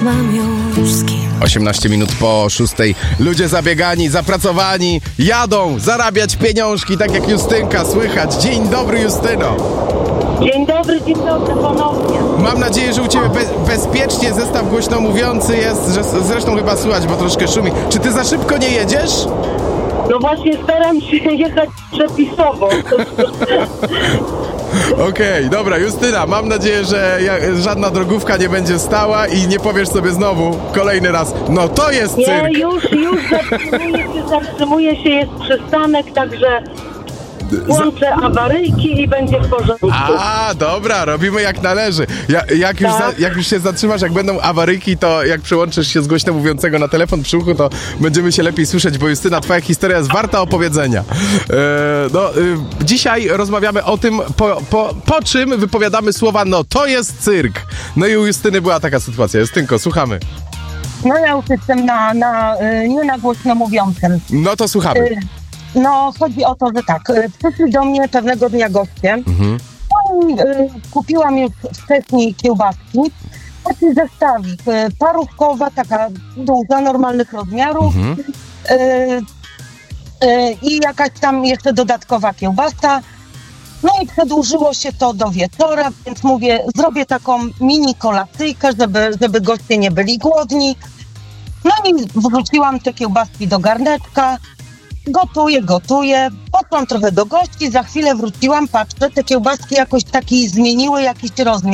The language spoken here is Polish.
mam już z kim. 18 minut po 6. Ludzie zabiegani, zapracowani, jadą zarabiać pieniążki, tak jak Justynka słychać. Dzień dobry, Justyno. Dzień dobry ponownie. Mam nadzieję, że u Ciebie bezpiecznie zestaw głośno mówiący jest, że zresztą chyba słychać, bo troszkę szumi. Czy Ty za szybko nie jedziesz? No właśnie staram się jechać przepisowo. Okej, dobra, Justyna, mam nadzieję, że żadna drogówka nie będzie stała i nie powiesz sobie znowu kolejny raz, no to jest cyrk. Nie, już zatrzymuje się, jest przystanek, także włączę awaryjki i będzie w porządku. A, dobra, robimy jak należy. Jak już się zatrzymasz, jak będą awaryjki, to jak przełączysz się z głośno mówiącego na telefon przy uchu, to będziemy się lepiej słyszeć, bo Justyna, twoja historia jest warta opowiedzenia. Dzisiaj rozmawiamy o tym, po czym wypowiadamy słowa, no to jest cyrk. No i u Justyny była taka sytuacja. Justynko, słuchamy. No ja już jestem nie na głośno mówiącym. No to słuchamy. No, chodzi o to, że tak, przyszli do mnie pewnego dnia goście. Kupiłam już wcześniej kiełbaski. Taki zestawik, parówkowa, taka duża, normalnych rozmiarów. I jakaś tam jeszcze dodatkowa kiełbasa. No i przedłużyło się to do wieczora, więc mówię, zrobię taką mini kolacyjkę, żeby goście nie byli głodni. No i wrzuciłam te kiełbaski do garneczka. Gotuję. Poszłam trochę do gości, za chwilę wróciłam, patrzę, te kiełbaski jakoś taki zmieniły jakiś rozmiar.